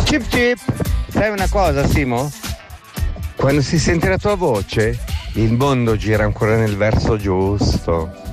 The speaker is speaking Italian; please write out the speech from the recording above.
Chip chip, sai una cosa Simo? Quando si sente la tua voce, il mondo gira ancora nel verso giusto.